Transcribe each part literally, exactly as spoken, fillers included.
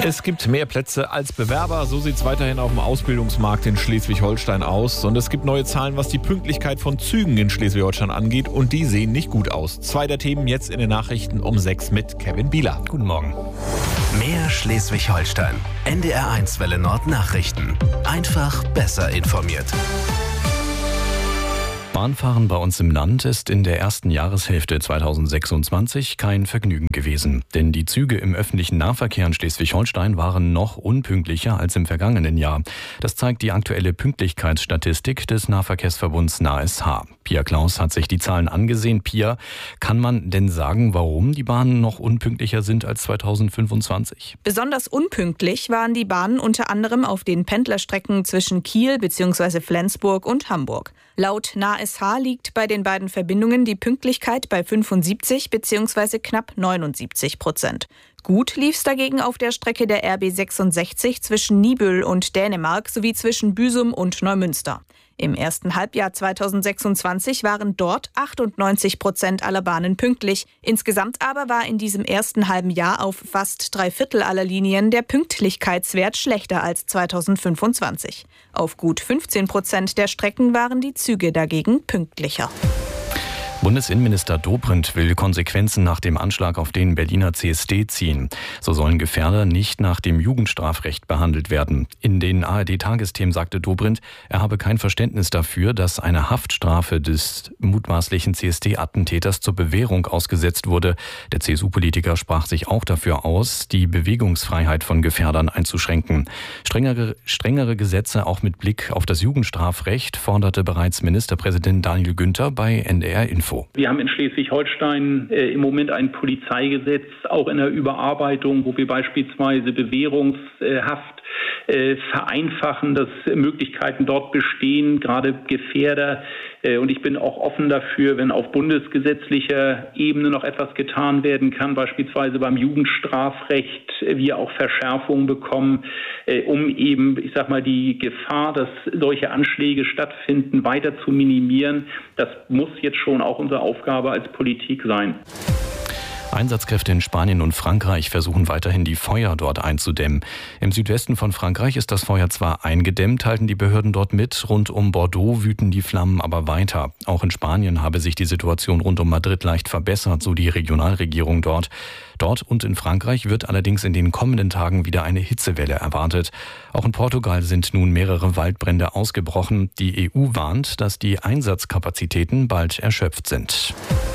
Es gibt mehr Plätze als Bewerber. So sieht es weiterhin auf dem Ausbildungsmarkt in Schleswig-Holstein aus. Und es gibt neue Zahlen, was die Pünktlichkeit von Zügen in Schleswig-Holstein angeht. Und die sehen nicht gut aus. Zwei der Themen jetzt in den Nachrichten um sechs mit Kevin Bieler. Guten Morgen. Mehr Schleswig-Holstein. N D R eins Welle Nord Nachrichten. Einfach besser informiert. Bahnfahren bei uns im Land ist in der ersten Jahreshälfte zweitausendsechsundzwanzig kein Vergnügen gewesen. Denn die Züge im öffentlichen Nahverkehr in Schleswig-Holstein waren noch unpünktlicher als im vergangenen Jahr. Das zeigt die aktuelle Pünktlichkeitsstatistik des Nahverkehrsverbunds N A S H. Pia Klaus hat sich die Zahlen angesehen. Pia, kann man denn sagen, warum die Bahnen noch unpünktlicher sind als zweitausendfünfundzwanzig? Besonders unpünktlich waren die Bahnen unter anderem auf den Pendlerstrecken zwischen Kiel bzw. Flensburg und Hamburg. Laut N A S H liegt bei den beiden Verbindungen die Pünktlichkeit bei fünfundsiebzig bzw. knapp neunundsiebzig Prozent. Gut lief es dagegen auf der Strecke der R B sechsundsechzig zwischen Niebüll und Dänemark sowie zwischen Büsum und Neumünster. Im ersten Halbjahr zweitausendsechsundzwanzig waren dort achtundneunzig Prozent aller Bahnen pünktlich. Insgesamt aber war in diesem ersten halben Jahr auf fast drei Viertel aller Linien der Pünktlichkeitswert schlechter als zweitausendfünfundzwanzig. Auf gut fünfzehn Prozent der Strecken waren die Züge dagegen pünktlicher. Bundesinnenminister Dobrindt will Konsequenzen nach dem Anschlag auf den Berliner C S D ziehen. So sollen Gefährder nicht nach dem Jugendstrafrecht behandelt werden. In den A R D-Tagesthemen sagte Dobrindt, er habe kein Verständnis dafür, dass eine Haftstrafe des mutmaßlichen C S D-Attentäters zur Bewährung ausgesetzt wurde. Der C S U-Politiker sprach sich auch dafür aus, die Bewegungsfreiheit von Gefährdern einzuschränken. Strengere, strengere Gesetze auch mit Blick auf das Jugendstrafrecht forderte bereits Ministerpräsident Daniel Günther bei N D R Info. Wir haben in Schleswig-Holstein äh, im Moment ein Polizeigesetz, auch in der Überarbeitung, wo wir beispielsweise Bewährungshaft äh, vereinfachen, dass Möglichkeiten dort bestehen, gerade Gefährder. Äh, und ich bin auch offen dafür, wenn auf bundesgesetzlicher Ebene noch etwas getan werden kann, beispielsweise beim Jugendstrafrecht, äh, wir auch Verschärfungen bekommen, äh, um eben, ich sag mal, die Gefahr, dass solche Anschläge stattfinden, weiter zu minimieren. Das muss jetzt schon auch unsere Aufgabe als Politik sein. Einsatzkräfte in Spanien und Frankreich versuchen weiterhin, die Feuer dort einzudämmen. Im Südwesten von Frankreich ist das Feuer zwar eingedämmt, halten die Behörden dort mit. Rund um Bordeaux wüten die Flammen aber weiter. Auch in Spanien habe sich die Situation rund um Madrid leicht verbessert, so die Regionalregierung dort. Dort und in Frankreich wird allerdings in den kommenden Tagen wieder eine Hitzewelle erwartet. Auch in Portugal sind nun mehrere Waldbrände ausgebrochen. Die E U warnt, dass die Einsatzkapazitäten bald erschöpft sind.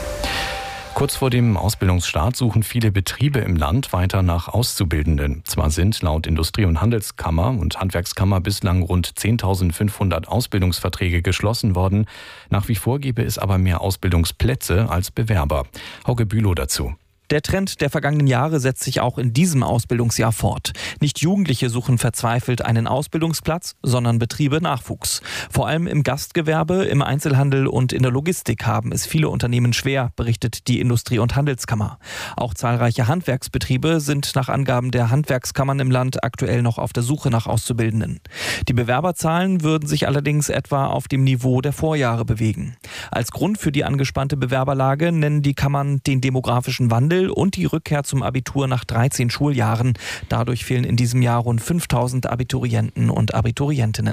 Kurz vor dem Ausbildungsstart suchen viele Betriebe im Land weiter nach Auszubildenden. Zwar sind laut Industrie- und Handelskammer und Handwerkskammer bislang rund zehntausendfünfhundert Ausbildungsverträge geschlossen worden. Nach wie vor gäbe es aber mehr Ausbildungsplätze als Bewerber. Hauke Bülow dazu. Der Trend der vergangenen Jahre setzt sich auch in diesem Ausbildungsjahr fort. Nicht Jugendliche suchen verzweifelt einen Ausbildungsplatz, sondern Betriebe Nachwuchs. Vor allem im Gastgewerbe, im Einzelhandel und in der Logistik haben es viele Unternehmen schwer, berichtet die Industrie- und Handelskammer. Auch zahlreiche Handwerksbetriebe sind nach Angaben der Handwerkskammern im Land aktuell noch auf der Suche nach Auszubildenden. Die Bewerberzahlen würden sich allerdings etwa auf dem Niveau der Vorjahre bewegen. Als Grund für die angespannte Bewerberlage nennen die Kammern den demografischen Wandel und die Rückkehr zum Abitur nach dreizehn Schuljahren. Dadurch fehlen in diesem Jahr rund fünftausend Abiturienten und Abiturientinnen.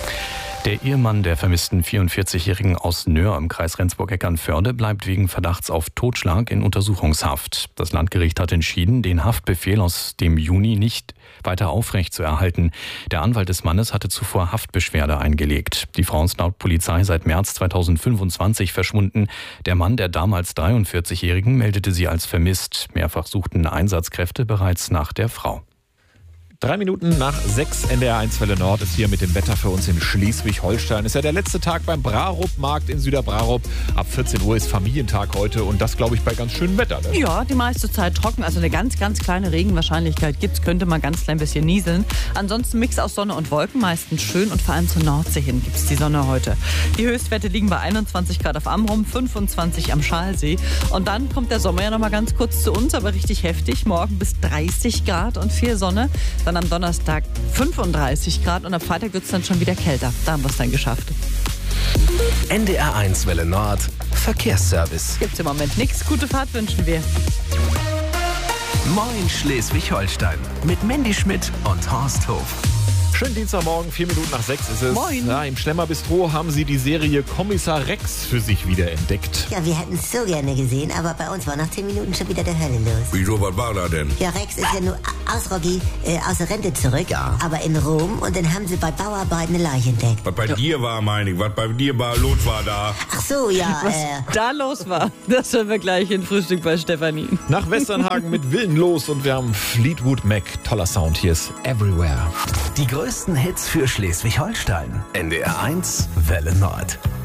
Der Ehemann der vermissten vierundvierzigjährigen aus Nöhr im Kreis Rendsburg-Eckernförde bleibt wegen Verdachts auf Totschlag in Untersuchungshaft. Das Landgericht hat entschieden, den Haftbefehl aus dem Juni nicht weiter aufrechtzuerhalten. Der Anwalt des Mannes hatte zuvor Haftbeschwerde eingelegt. Die Frau ist laut Polizei seit März zweitausendfünfundzwanzig verschwunden. Der Mann der damals dreiundvierzigjährigen meldete sie als vermisst. Mehrfach suchten Einsatzkräfte bereits nach der Frau. Drei Minuten nach sechs, N D R eins Welle Nord ist hier mit dem Wetter für uns in Schleswig-Holstein. Ist ja der letzte Tag beim Brarup-Markt in Süderbrarup. Ab vierzehn Uhr ist Familientag heute und das, glaube ich, bei ganz schönem Wetter. Ne? Ja, die meiste Zeit trocken, also eine ganz, ganz kleine Regenwahrscheinlichkeit gibt's, könnte mal ganz klein bisschen nieseln. Ansonsten Mix aus Sonne und Wolken, meistens schön und vor allem zur Nordsee hin gibt's die Sonne heute. Die Höchstwerte liegen bei einundzwanzig Grad auf Amrum, fünfundzwanzig am Schalsee. Und dann kommt der Sommer ja noch mal ganz kurz zu uns, aber richtig heftig. Morgen bis dreißig Grad und viel Sonne. Dann am Donnerstag fünfunddreißig Grad und am Freitag wird es dann schon wieder kälter. Da haben wir es dann geschafft. N D R eins Welle Nord Verkehrsservice. Gibt's im Moment nichts. Gute Fahrt wünschen wir. Moin Schleswig-Holstein mit Mandy Schmidt und Horst Hof. Schönen Dienstagmorgen, vier Minuten nach sechs ist es. Moin. Ja, im Schlemmer Bistro haben sie die Serie Kommissar Rex für sich wieder entdeckt. Ja, wir hätten es so gerne gesehen, aber bei uns war nach zehn Minuten schon wieder der Hölle los. Wieso, was war da denn? Ja, Rex ist ja nur aus Rocky, äh, aus der Rente zurück, ja. aber in Rom, und dann haben sie bei Bauarbeiten eine Leiche entdeckt. Was bei ja. dir war, meine ich, was bei dir war, los war da. Ach so, ja, Was äh... da los war, das hören wir gleich in Frühstück bei Stefanie. Nach Westernhagen mit Willenlos und wir haben Fleetwood Mac. Toller Sound, hier ist Everywhere. Die größten Hits für Schleswig-Holstein. N D R eins Welle Nord.